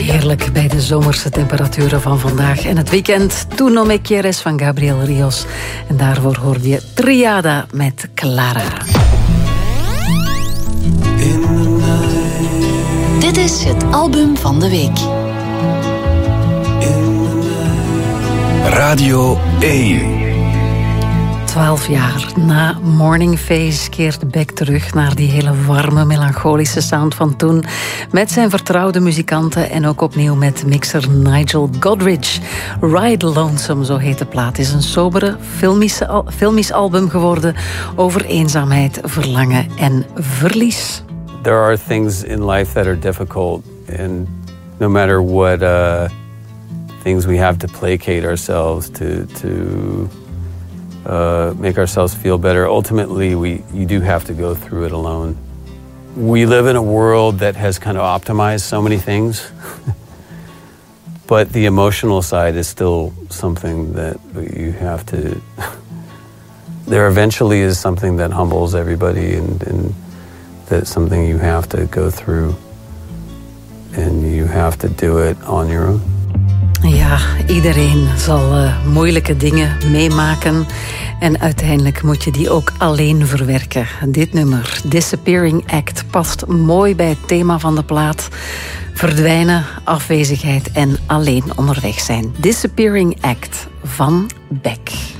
Heerlijk bij de zomerse temperaturen van vandaag. En het weekend, Tu no me quieres van Gabriel Rios. En daarvoor hoorde je Triada met Clara. Dit is het album van de week. Radio 1. 12 jaar na Morning Face keert Beck terug naar die hele warme, melancholische sound van toen. Met zijn vertrouwde muzikanten en ook opnieuw met mixer Nigel Godrich. Ride Lonesome, zo heet de plaat, is een sobere, filmisch album geworden over eenzaamheid, verlangen en verlies. There are things in life that are difficult, and no matter what things we have to placate ourselves to make ourselves feel better. Ultimately, you do have to go through it alone. We live in a world that has kind of optimized so many things, but the emotional side is still something that you have to. There eventually is something that humbles everybody, and that's something you have to go through, and you have to do it on your own. Ja, iedereen zal moeilijke dingen meemaken. En uiteindelijk moet je die ook alleen verwerken. Dit nummer, Disappearing Act, past mooi bij het thema van de plaat. Verdwijnen, afwezigheid en alleen onderweg zijn. Disappearing Act van Beck.